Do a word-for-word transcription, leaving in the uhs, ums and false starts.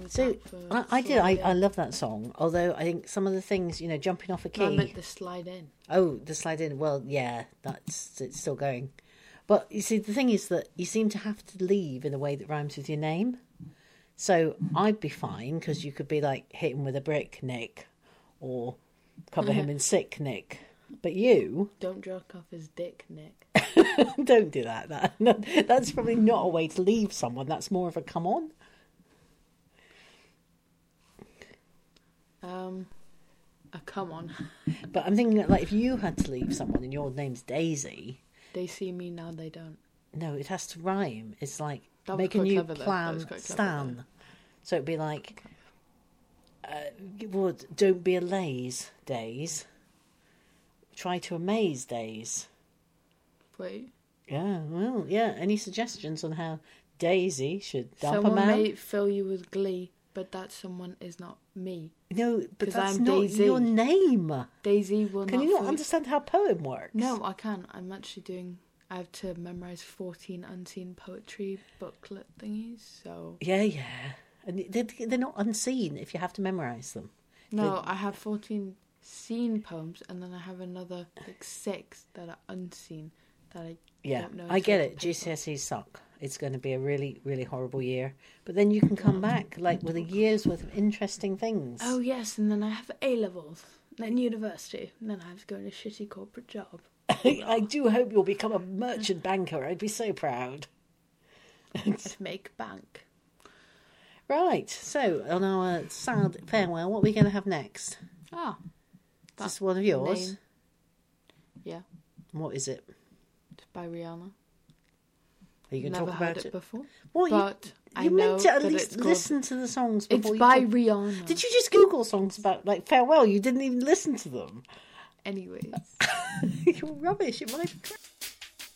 song's So that for I, I did. I, slide I in? love that song. Although I think some of the things, you know, jumping off a No, I key. meant the slide in. Oh, the slide in. Well, yeah, that's it's still going. But you see, the thing is that you seem to have to leave in a way that rhymes with your name. So I'd be fine because you could be like hit him with a brick, Nick, or cover him in sick, Nick. But you Don't jerk off his dick, Nick. don't do that. That no, that's probably not a way to leave someone. That's more of a come on. Um, uh, come on. But I'm thinking that, like, if you had to leave someone and your name's Daisy, They see me now, they don't. no, it has to rhyme. It's like That was make a quite new clever, though. That plan, was quite clever, Stan. though. So it'd be like, uh, would don't be a laze, Days. Try to amaze, Days. Wait. Yeah, well, yeah. Any suggestions on how Daisy should dump Someone a man? may fill you with glee, but that someone is not me. No, but 'Cause that's I'm not Daisy. your name. Daisy will Can not you not fill understand how poem works? No, I can. I'm actually doing... I have to memorise fourteen unseen poetry booklet thingies, so... Yeah, yeah. And they're, they're not unseen if you have to memorise them. No, I have fourteen seen poems, and then I have another, like, six that are unseen, that I Yeah, don't know. I get until it. the G C paper. S Es suck. It's going to be a really, really horrible year. But then you can come back, like, with a year's worth of interesting things. Oh, yes, and then I have A-levels, then university, and then I have to go in a shitty corporate job. I do hope you'll become a merchant banker. I'd be so proud. Let's make bank. Right, so on our sad farewell, what are we going to have next? Ah, Is this one of yours? name. Yeah, What is it? it's by Rihanna. Are you going to Never talk heard about it, it? before, What, you- but I you know meant to at that least it's called... listen to the songs It's before you by talk- Rihanna. Did you just Google songs about, like, farewell? You didn't even listen to them. Anyways. You're rubbish. It might...